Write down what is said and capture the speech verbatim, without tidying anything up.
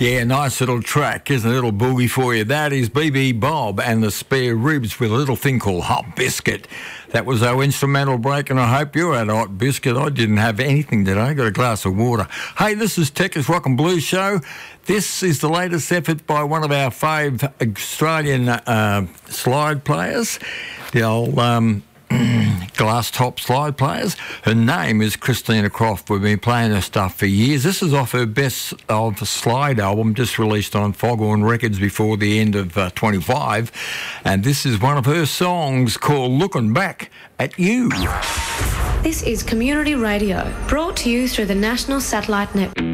Yeah, nice little track, isn't it? A little boogie for you. That is B B Bob and the Spare Ribs with a little thing called Hot Biscuit. That was our instrumental break, and I hope you had a hot biscuit. I didn't have anything today. I got a glass of water. Hey, this is Tech's Rock and Blues Show. This is the latest effort by one of our fave Australian uh, slide players, the old um, glass top slide players. Her name is Christina Croft. We've been playing her stuff for years. This is off her Best of Slide album, just released on Foghorn Records before the end of uh, twenty-five. And this is one of her songs called Looking Back at You. This is Community Radio, brought to you through the National Satellite Network.